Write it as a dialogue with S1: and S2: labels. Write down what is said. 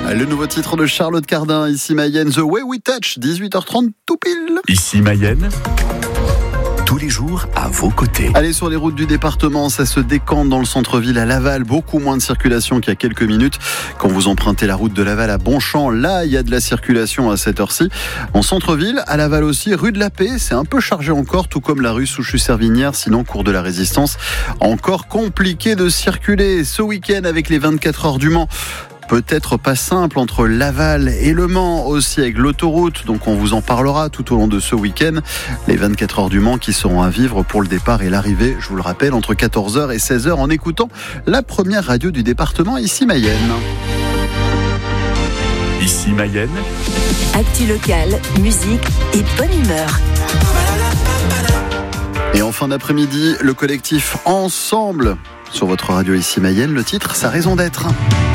S1: Le nouveau titre de Charlotte Cardin, ici Mayenne, The Way We Touch, 18h30 tout pile.
S2: Ici Mayenne, tous les jours à vos côtés.
S1: Allez, sur les routes du département, ça se décante dans le centre-ville à Laval. Beaucoup moins de circulation qu'il y a quelques minutes. Quand vous empruntez la route de Laval à Bonchamp, là, il y a de la circulation à cette heure-ci. En centre-ville, à Laval aussi, rue de la Paix, c'est un peu chargé encore, tout comme la rue Souchus-Servignères. Sinon, cours de la Résistance, encore compliqué de circuler. Ce week-end, avec les 24 heures du Mans, peut-être pas simple entre Laval et Le Mans, aussi avec l'autoroute, donc on vous en parlera tout au long de ce week-end. Les 24 heures du Mans qui seront à vivre pour le départ et l'arrivée, je vous le rappelle, entre 14h et 16h en écoutant la première radio du département, ici Mayenne.
S2: Ici Mayenne,
S3: actu locale, musique et bonne humeur.
S1: Et en fin d'après-midi, le collectif Ensemble sur votre radio ici Mayenne, le titre, sa raison d'être.